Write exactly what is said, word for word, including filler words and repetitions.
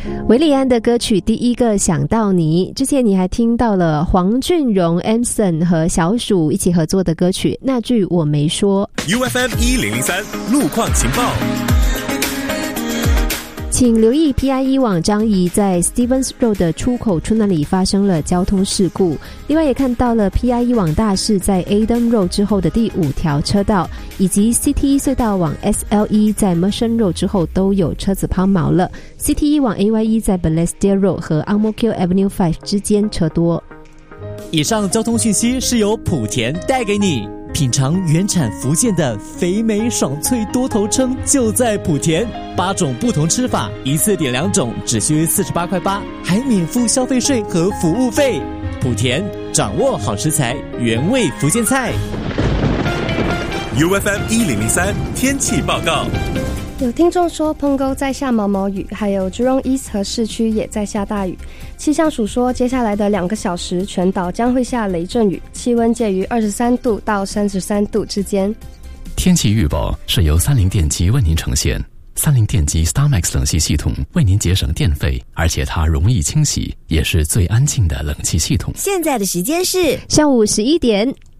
韦礼安的歌曲《第一个想到你》，之前你还听到了黄俊荣、Anson 和小鼠一起合作的歌曲《那句我没说》。 U F M 一零零三路况情报。 请留意 P I E 网张仪在 Stevens Road 的出口处那里发生了交通事故。另外也看到了 P I E 网大士在 Adam Road 之后的第五条车道，以及 C T E 隧道往 S L E 在 Merchant Road 之后都有车子抛锚了。C T E 往 A Y E 在 Balestier Road 和 Ang Mo Kio Avenue 五之间车多。 以上交通讯息是由莆田带给你。品尝原产福建的肥美爽脆多头鲭就在莆田，八种不同吃法，一次点两种，只需四十八块八，还免付消费税和服务费。莆田掌握好食材，原味福建菜。 U F M 一零零三天气报告。 有听众说澎湖在下毛毛雨，还有 Jurong East 和市区也在下大雨。气象署说，接下来的两个小时全岛将会下雷阵雨，气温介于二十三度到三十三度之间。 天气预报是由三菱电机为您呈现。三菱电机 StarMax 冷气系统为您节省电费，而且它容易清洗，也是最安静的冷气系统。 现在的时间是上午十一点。